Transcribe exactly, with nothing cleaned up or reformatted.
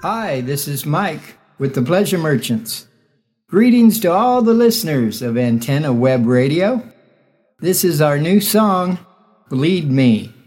Hi, this is Mike with the Pleasure Merchants. Greetings to all the listeners of Antenna Web Radio. This is our new song, Bleed Me.